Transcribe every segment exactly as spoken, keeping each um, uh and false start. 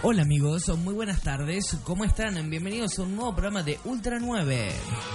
Hola amigos, muy buenas tardes, ¿cómo están? Bienvenidos a un nuevo programa de Ultra nueve.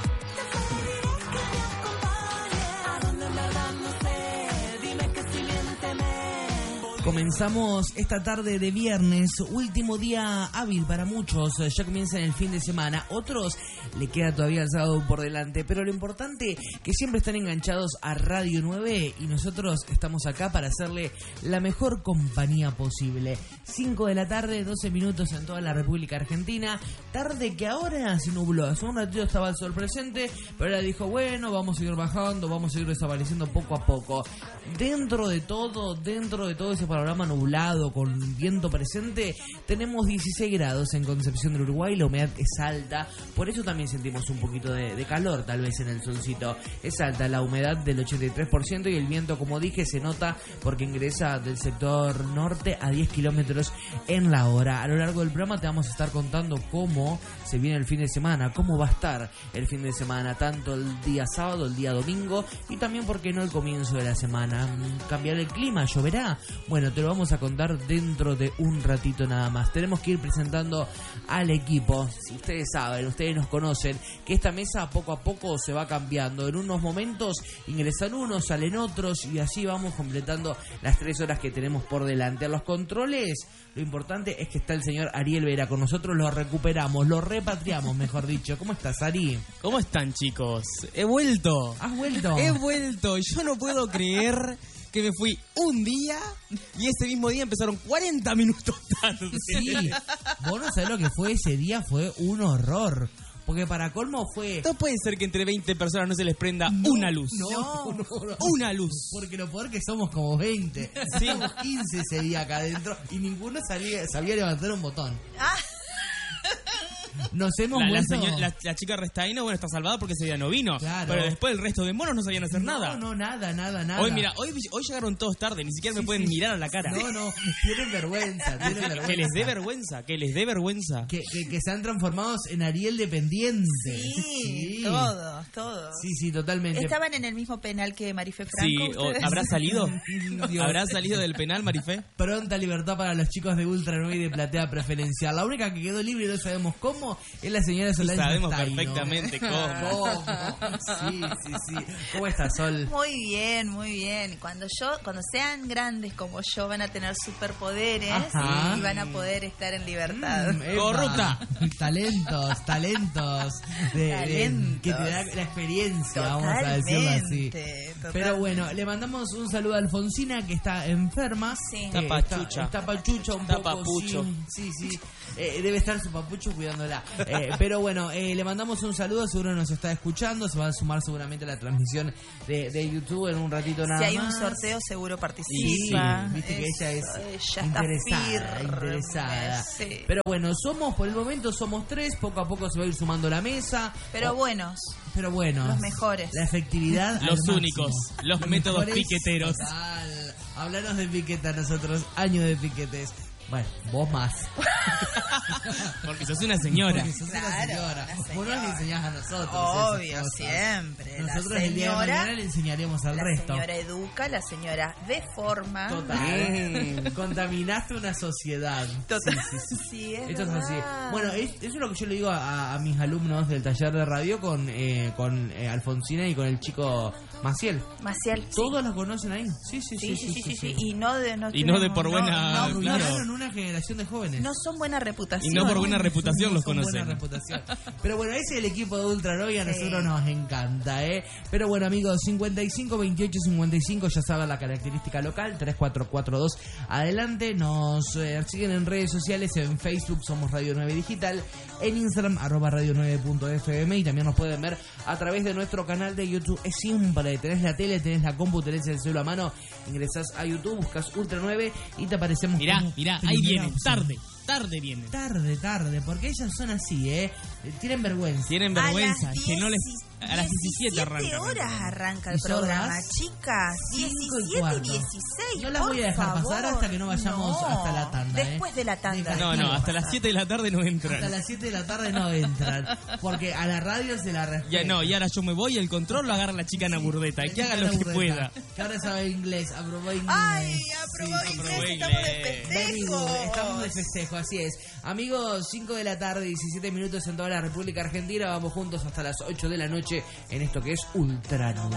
Comenzamos esta tarde de viernes, último día hábil para muchos, ya comienza el fin de semana, otros le queda todavía el sábado por delante, pero lo importante que siempre están enganchados a Radio nueve y nosotros estamos acá para hacerle la mejor compañía posible. cinco de la tarde, doce minutos en toda la República Argentina, tarde que ahora se nubló, hace un ratito estaba el sol presente, pero ahora dijo, bueno, vamos a seguir bajando, vamos a seguir desapareciendo poco a poco. Dentro de todo, dentro de todo ese panorama nublado con viento presente, tenemos dieciséis grados en Concepción del Uruguay, la humedad es alta, por eso también sentimos un poquito de, de calor tal vez en el solcito. Es alta la humedad del ochenta y tres por ciento y el viento, como dije, se nota porque ingresa del sector norte a diez kilómetros en la hora. A lo largo del programa te vamos a estar contando cómo se viene el fin de semana, cómo va a estar el fin de semana, tanto el día sábado, el día domingo y también, ¿por qué no?, el comienzo de la semana. ¿Cambiará el clima? ¿Lloverá? Bueno, te lo vamos a contar dentro de un ratito nada más. Tenemos que ir presentando al equipo. Si ustedes saben, ustedes nos conocen, que esta mesa poco a poco se va cambiando. En unos momentos ingresan unos, salen otros y así vamos completando las tres horas que tenemos por delante. A los controles, lo importante es que está el señor Ariel Vera con nosotros. Lo recuperamos, lo repatriamos, mejor dicho. ¿Cómo estás, Ari? ¿Cómo están, chicos? He vuelto. ¿Has vuelto? He vuelto. Yo no puedo creer que me fui un día y ese mismo día empezaron cuarenta minutos tarde. Sí, vos no sabés lo que fue ese día, fue un horror. Porque para colmo fue... No puede ser que entre veinte personas no se les prenda no, una luz. No, no, no, una luz. Porque lo peor que somos como veinte. Sí. Somos quince ese día acá adentro y ninguno salía, sabía levantar un botón. Ah. Nos hemos la, la, vuelto... señor, la, la chica Restaino, bueno, está salvada porque ese día no vino. Claro. Pero después el resto de monos no sabían hacer no, nada. No, no, nada, nada, nada. Hoy, mira, hoy, hoy llegaron todos tarde, ni siquiera sí, me pueden sí. mirar a la cara. No, no, tienen vergüenza, tienen vergüenza. Que les dé vergüenza, que les dé vergüenza. Que, que, que se han transformado en Ariel dependiente. Sí, sí, todos, todos. Sí, sí, totalmente. ¿Estaban en el mismo penal que Marifé Franco? Sí, o, ¿habrá salido? ¿Habrá salido del penal, Marifé? Pronta libertad para los chicos de Ultra nueve y de Platea Preferencial. La única que quedó libre, no sabemos cómo, es la señora Solange. Sabemos Restaino. Perfectamente cómo. ¿Cómo? Sí, sí, sí. ¿Cómo estás, Sol? Muy bien, muy bien. Cuando yo, cuando sean grandes como yo, van a tener superpoderes. Ajá. Y van a poder estar en libertad. Mm, Corrupta. Talentos, talentos. De, talentos. De, que te da la experiencia, totalmente, vamos a decirlo así. Totalmente. Pero bueno, le mandamos un saludo a Alfonsina, que está enferma. Sí. Está pachucha. Está, está pachucha un está poco. papucho. Sí, sí. sí. Eh, debe estar su papucho cuidándola. Eh, pero bueno, eh, le mandamos un saludo, seguro nos está escuchando, se va a sumar seguramente a la transmisión de, de YouTube en un ratito nada más. Si hay un sorteo, seguro participa. Sí, viste que ella es ella interesada, interesada. Sí. Pero bueno, somos, por el momento somos tres, poco a poco se va a ir sumando la mesa. Pero buenos. Pero buenos. Los mejores. La efectividad. Los únicos, los, los métodos mejores, piqueteros. Total. Hablanos de piqueta nosotros, años de piquetes. Bueno, vos más. Porque sos una señora. Porque sos claro, una señora. Una señora. Vos nos le enseñás a nosotros. Obvio, siempre. Nosotros la el día de señora, mañana le enseñaremos al la resto. La señora educa, la señora deforma. Total. Contaminaste una sociedad. Total. Sí, sí, sí. sí es Esto verdad. es así. Bueno, es, eso es lo que yo le digo a, a mis alumnos del taller de radio con, eh, con eh, Alfonsina y con el chico Maciel. Maciel, ¿Todos sí. los conocen ahí? Sí, sí, sí. Sí, sí, sí. sí, sí, sí. Y no de, no y no de por buena... No, no, claro. en una generación de jóvenes. No son buena reputación. Y no por buena reputación no los son conocen. Buena reputación. Pero bueno, ese es el equipo de Ultra nueve y a sí. nosotros nos encanta, ¿eh? Pero bueno, amigos, cincuenta y cinco, veintiocho, cincuenta y cinco, ya saben la característica local, tres cuatro cuatro dos. Adelante, nos eh, siguen en redes sociales, en Facebook somos Radio nueve Digital, en Instagram, arroba radio nueve punto f m y también nos pueden ver a través de nuestro canal de YouTube. Es simple, tenés la tele, tenés la compu, tenés el celular a mano, ingresás a YouTube, buscas Ultra nueve y te aparecemos. Mirá, mirá, ahí viene, tarde. Tarde viene. Tarde, tarde, porque ellas son así, ¿eh? Tienen vergüenza. Tienen vergüenza. A que no les, a las diecisiete arranca. horas arranca el programa, chicas. diecisiete y dieciséis. No las voy a dejar favor. pasar hasta que no vayamos no, hasta la tanda. Después ¿eh? de la tanda. No, no, hasta las siete de la tarde no entran. Hasta las siete de la tarde no entran. Porque a la radio se la respeta. Ya no, y ahora yo me voy y el control lo agarra la chica Ana Burdeta. Y que haga lo que pueda. Que ahora sabe inglés, aprobó inglés. Ay, aprobó Sí, inglés, aprobó estamos de inglés. festejo. Very good, estamos de el festejo, así es. Amigos, cinco de la tarde, diecisiete minutos en toda la República Argentina. Vamos juntos hasta las ocho de la noche en esto que es Ultra Nube.